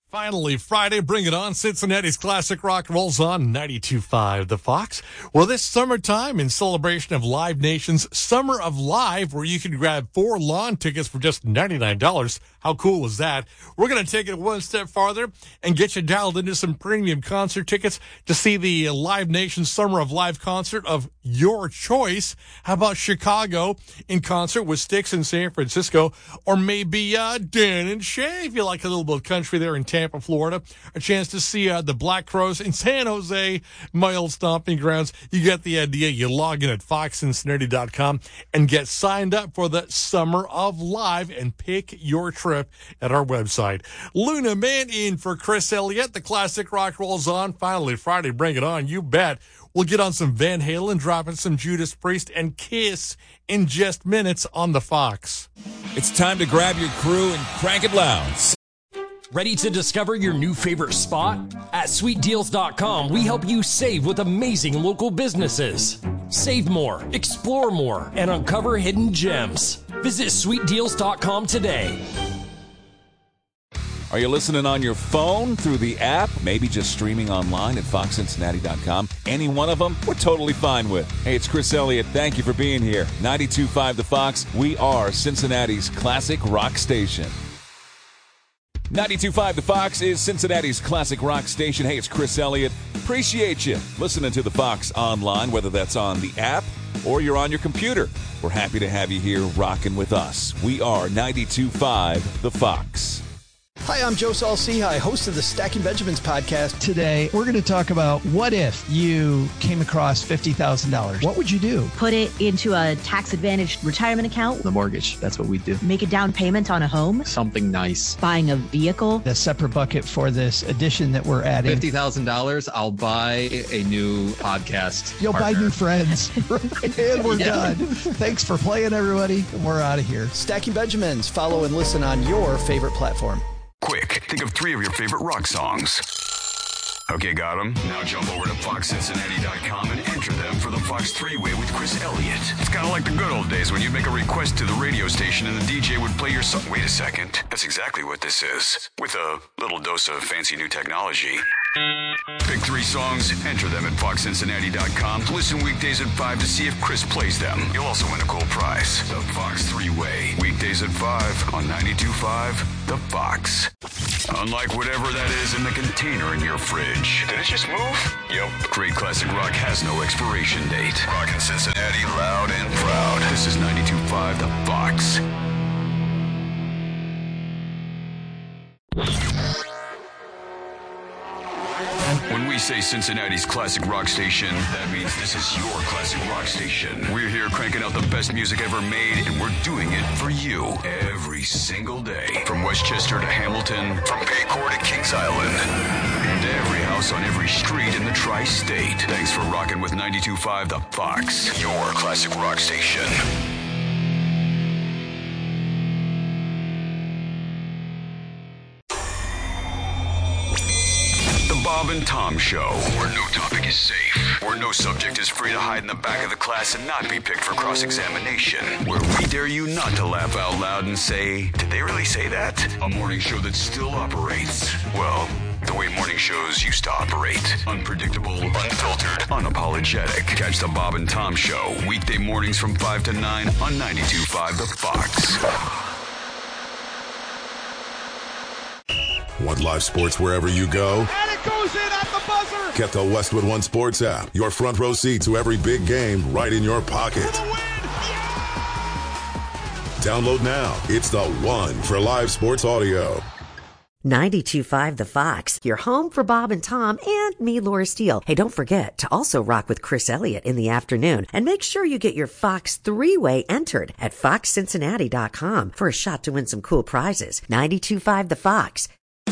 Finally, Friday, bring it on. Cincinnati's classic rock rolls on 92.5 The Fox. Well, this summertime, in celebration of Live Nation's Summer of Live, where you can grab 4 lawn tickets for just $99. How cool was that? We're going to take it one step farther and get you dialed into some premium concert tickets to see the Live Nation Summer of Live concert of your choice. How about Chicago in concert with Styx in San Francisco? Or maybe Dan and Shay, if you like a little bit of country there in Tampa, Florida. A chance to see the Black Crowes in San Jose, my old stomping grounds. You get the idea. You log in at foxcincinnati.com and get signed up for the Summer of Live and pick your trip at our website. Luna Man in for Chris Elliott. The classic rock rolls on. Finally, Friday, bring it on. You bet. We'll get on some Van Halen, dropping some Judas Priest and Kiss in just minutes on the Fox. It's time to grab your crew and crank it loud. Ready to discover your new favorite spot? At sweetdeals.com, we help you save with amazing local businesses. Save more, explore more, and uncover hidden gems. Visit sweetdeals.com today. Are you listening on your phone, through the app, maybe just streaming online at foxcincinnati.com? Any one of them, we're totally fine with. Hey, it's Chris Elliott. Thank you for being here. 92.5 The Fox. We are Cincinnati's classic rock station. 92.5 The Fox is Cincinnati's classic rock station. Hey, it's Chris Elliott. Appreciate you listening to The Fox online, whether that's on the app or you're on your computer. We're happy to have you here rocking with us. We are 92.5 The Fox. Hi, I'm Joe Saul-Sehy, host of the Stacking Benjamins podcast. Today, we're going to talk about what if you came across $50,000. What would you do? Put it into a tax-advantaged retirement account. The mortgage, that's what we do. Make a down payment on a home. Something nice. Buying a vehicle. A separate bucket for this addition that we're adding. $50,000, I'll buy a new podcast. You'll buy new friends. And we're done. Thanks for playing, everybody. And we're out of here. Stacking Benjamins. Follow and listen on your favorite platform. Quick, think of 3 of your favorite rock songs. Okay, got them? Now jump over to foxcincinnati.com and enter them for the Fox 3-Way with Chris Elliott. It's kind of like the good old days when you'd make a request to the radio station and the DJ would play your song. Wait a second. That's exactly what this is. With a little dose of fancy new technology. Pick 3 songs, enter them at foxcincinnati.com. Listen weekdays at 5 to see if Chris plays them. You'll also win a cool prize. The Fox 3-Way. Weekdays at 5 on 92.5 The Fox. Unlike whatever that is in the container in your fridge. Did it just move? Yep. Great classic rock has no expiration date. Rockin' Cincinnati loud and proud. This is 92.5 The Fox. When we say Cincinnati's classic rock station, that means this is your classic rock station. We're here cranking out the best music ever made, and we're doing it for you every single day. From Westchester to Hamilton, from Paycor to Kings Island, and every house on every street in the tri-state. Thanks for rocking with 92.5 The Fox, your classic rock station. Bob and Tom Show, where no topic is safe, where no subject is free to hide in the back of the class and not be picked for cross-examination, where we dare you not to laugh out loud and say, did they really say that? A morning show that still operates, well, the way morning shows used to operate. Unpredictable, unfiltered, unapologetic. Catch the Bob and Tom Show, weekday mornings from 5 to 9 on 92.5 The Fox. Want live sports wherever you go? And it goes in at the buzzer! Get the Westwood One Sports app. Your front row seat to every big game right in your pocket. For the win! Yeah! Download now. It's the one for live sports audio. 92.5 The Fox, your home for Bob and Tom and me, Laura Steele. Hey, don't forget to also rock with Chris Elliott in the afternoon. And make sure you get your Fox 3-Way entered at foxcincinnati.com for a shot to win some cool prizes. 92.5 The Fox.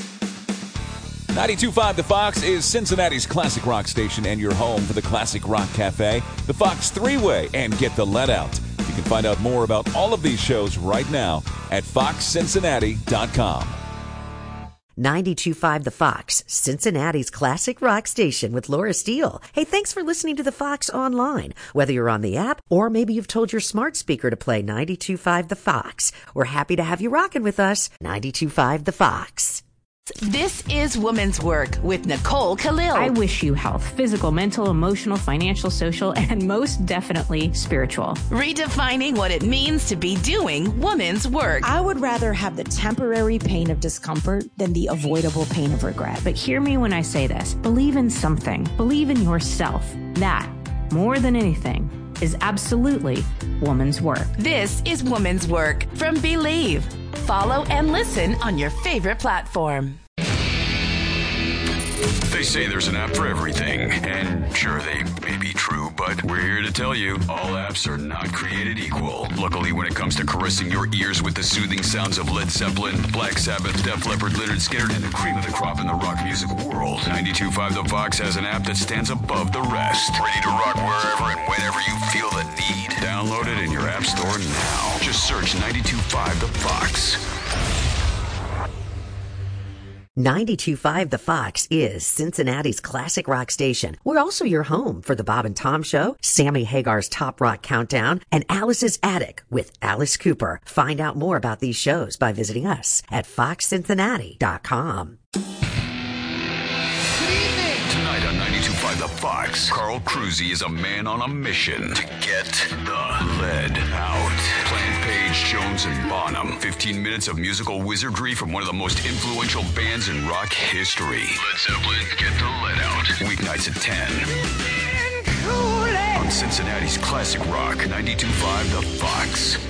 92.5 The Fox is Cincinnati's classic rock station and your home for the Classic Rock Cafe, the Fox 3-Way, and Get the Let Out. You can find out more about all of these shows right now at foxcincinnati.com. 92.5 The Fox, Cincinnati's classic rock station with Laura Steele. Hey, thanks for listening to The Fox online. Whether you're on the app or maybe you've told your smart speaker to play 92.5 The Fox. We're happy to have you rocking with us. 92.5 The Fox. This is Woman's Work with Nicole Khalil. I wish you health, physical, mental, emotional, financial, social, and most definitely spiritual. Redefining what it means to be doing woman's work. I would rather have the temporary pain of discomfort than the avoidable pain of regret. But hear me when I say this. Believe in something. Believe in yourself. That, more than anything, is absolutely woman's work. This is Woman's Work from Believe. Follow and listen on your favorite platform. They say there's an app for everything, and sure, they may be true, but we're here to tell you, all apps are not created equal. Luckily, when it comes to caressing your ears with the soothing sounds of Led Zeppelin, Black Sabbath, Def Leppard, Lynyrd Skynyrd, and the cream of the crop in the rock music world, 92.5 The Fox has an app that stands above the rest. Ready to rock wherever and whenever you feel the need. Download it in your app store now. Just search 92.5 The Fox. 92.5 The Fox is Cincinnati's classic rock station. We're also your home for the Bob and Tom Show, Sammy Hagar's Top Rock Countdown, and Alice's Attic with Alice Cooper. Find out more about these shows by visiting us at foxcincinnati.com. Tonight on 92.5 The Fox, Carl Cruzy is a man on a mission to get the lead out. Plant Page, Jones, and Bonham. 15 minutes of musical wizardry from one of the most influential bands in rock history. Led Zeppelin, Get the Lead Out. Weeknights at 10. On Cincinnati's classic rock, 92.5 The Fox.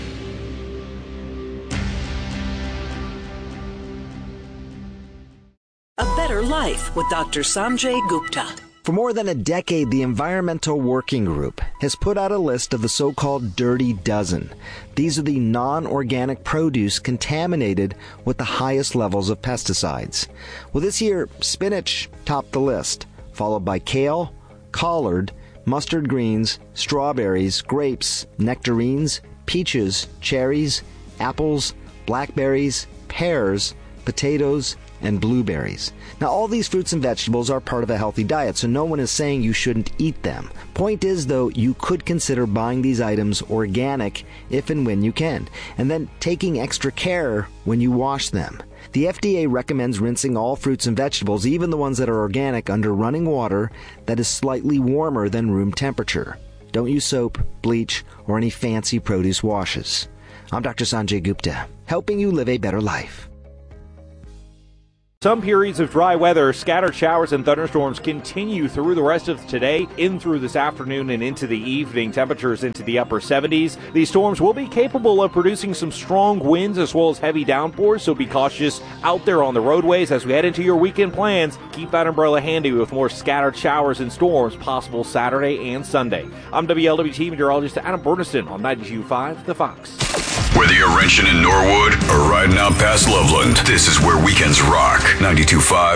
A Better Life with Dr. Sanjay Gupta. For more than a decade, the Environmental Working Group has put out a list of the so-called Dirty Dozen. These are the non-organic produce contaminated with the highest levels of pesticides. Well, this year, spinach topped the list, followed by kale, collard, mustard greens, strawberries, grapes, nectarines, peaches, cherries, apples, blackberries, pears, potatoes, and blueberries. Now, all these fruits and vegetables are part of a healthy diet, so no one is saying you shouldn't eat them. Point is, though, you could consider buying these items organic if and when you can, and then taking extra care when you wash them. The FDA recommends rinsing all fruits and vegetables, even the ones that are organic, under running water that is slightly warmer than room temperature. Don't use soap, bleach, or any fancy produce washes. I'm Dr. Sanjay Gupta, helping you live a better life. Some periods of dry weather, scattered showers and thunderstorms continue through the rest of today, in through this afternoon and into the evening. Temperatures into the upper 70s. These storms will be capable of producing some strong winds as well as heavy downpours, so be cautious out there on the roadways as we head into your weekend plans. Keep that umbrella handy with more scattered showers and storms possible Saturday and Sunday. I'm WLWT meteorologist Adam Bernstein on 92.5 The Fox. Whether you're wrenching in Norwood or riding out past Loveland, this is where weekends rock. 92.5